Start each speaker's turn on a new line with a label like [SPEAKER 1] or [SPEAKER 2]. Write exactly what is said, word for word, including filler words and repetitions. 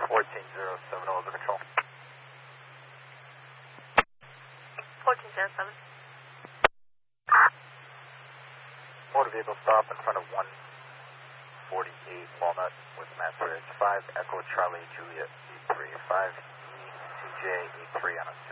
[SPEAKER 1] fourteen zero seven, all over control.
[SPEAKER 2] fourteen zero seven.
[SPEAKER 1] Motor vehicle stop in front of one forty-eight Walnut with master edge five Echo Charlie Juliet eight three, five E C J eight three on us.